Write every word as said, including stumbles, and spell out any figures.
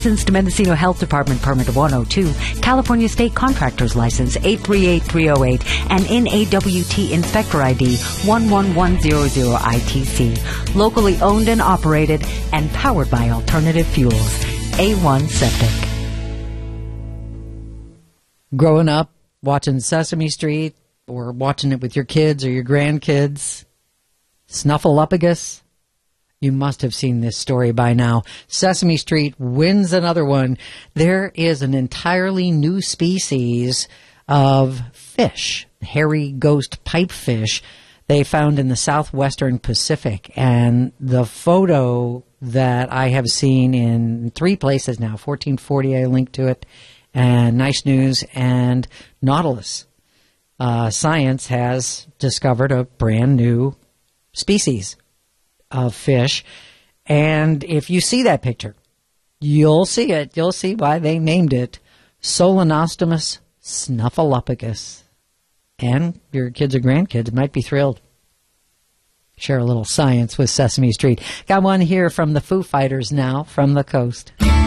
Licensed Mendocino Health Department Permit one oh two, California State Contractor's License eight three eight three oh eight, and N A W T Inspector I D one one one zero zero I T C. Locally owned and operated and powered by Alternative Fuels. A one Septic. Growing up, watching Sesame Street, or watching it with your kids or your grandkids, Snuffleupagus. You must have seen this story by now. Sesame Street wins another one. There is an entirely new species of fish, hairy ghost pipefish, they found in the southwestern Pacific. And the photo that I have seen in three places now, fourteen forty, I linked to it, and Nice News and Nautilus. Uh, science has discovered a brand new species of fish, and if you see that picture, you'll see it. You'll see why they named it Solenostomus snuffleupagus. And your kids or grandkids might be thrilled. Share a little science with Sesame Street. Got one here from the Foo Fighters now, From the Coast.